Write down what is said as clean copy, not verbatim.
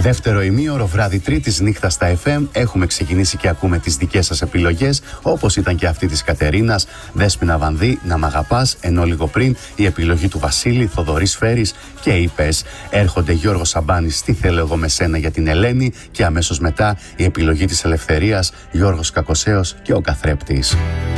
Δεύτερο ημίωρο, βράδυ Τρίτης, νύχτα στα FM. Έχουμε ξεκινήσει και ακούμε τις δικές σας επιλογές, όπως ήταν και αυτή της Κατερίνας, Δέσποινα Βανδύ, Να μ' αγαπάς, ενώ λίγο πριν η επιλογή του Βασίλη, Θοδωρής Φέρης και είπες. Έρχονται Γιώργος Σαμπάνης, Τι θέλω εγώ με σένα, για την Ελένη, και αμέσως μετά η επιλογή της Ελευθερίας, Γιώργος Κακοσέος και ο Καθρέπτης.